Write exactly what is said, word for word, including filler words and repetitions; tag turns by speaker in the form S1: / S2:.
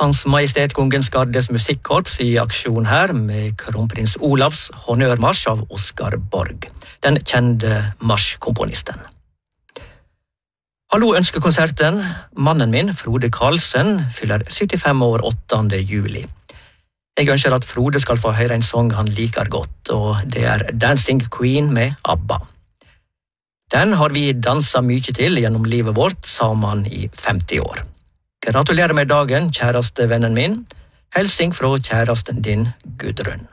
S1: Hans Majestet Kongens Gardes musikkorps i aksjon her med kronprins Olavs honnørmarsj av Oskar Borg, den kjente marsjkomponisten. Hallo ønsker konserten. Mannen min, Frode Karlsen, fyller syttifem år åttende juli. Jeg ønsker at Frode skal få høre en sang han liker godt, og det er Dancing Queen med ABBA. Den har vi danset mye til gjennom livet vårt sammen i femti år. Gratulerer med dagen, kjæreste vennen min. Helsing fra kjæresten din, Gudrun.